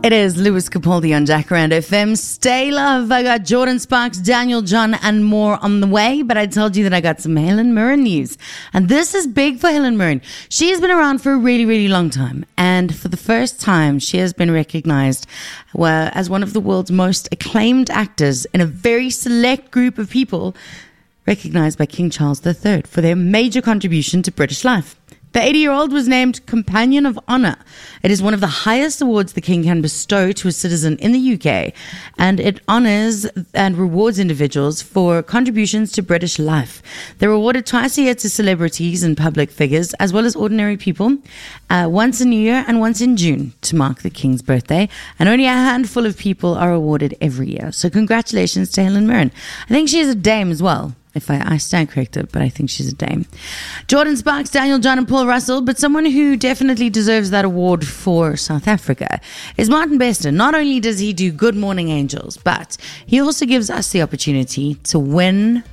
It is Lewis Capaldi on Jacaranda FM. Stay love. I got Jordin Sparks, Daniel John, and more on the way. But I told you that I got some Helen Mirren news. And this is big for Helen Mirren. She has been around for a really, really long time. And for the first time, she has been recognized as one of the world's most acclaimed actors in a very select group of people recognized by King Charles III for their major contribution to British life. The 80-year-old was named Companion of Honour. It is one of the highest awards the King can bestow to a citizen in the UK, and it honours and rewards individuals for contributions to British life. They're awarded twice a year to celebrities and public figures, as well as ordinary people, once in New Year and once in June to mark the King's birthday, and only a handful of people are awarded every year. So congratulations to Helen Mirren. I think she is a dame as well. If I stand corrected, but I think she's a dame. Jordin Sparks, Daniel John, and Paul Russell, but someone who definitely deserves that award for South Africa is Martin Bester. Not only does he do Good Morning Angels, but he also gives us the opportunity to win.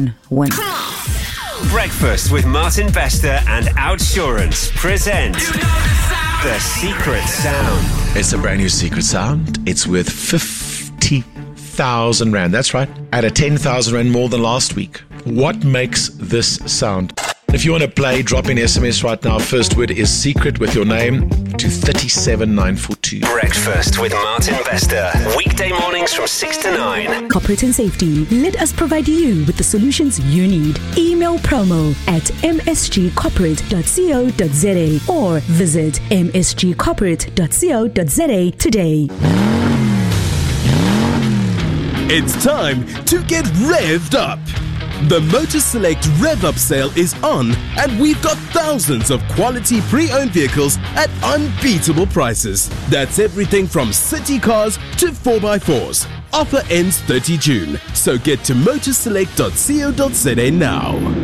Breakfast with Martin Bester and Outsurance present The Secret Sound. It's a brand new secret sound. It's worth 50,000 Rand. That's right. At a 10,000 Rand more than last week. What makes this sound? If you want to play, drop in SMS right now. First word is secret with your name to 37942. Breakfast with Martin Bester. Weekday mornings from 6 to 9. Corporate and safety. Let us provide you with the solutions you need. Email promo at msgcorporate.co.za or visit msgcorporate.co.za today. It's time to get revved up. The Motor Select Rev Up sale is on, and we've got thousands of quality pre-owned vehicles at unbeatable prices. That's everything from city cars to 4x4s. Offer ends 30 June, so get to motorselect.co.za now.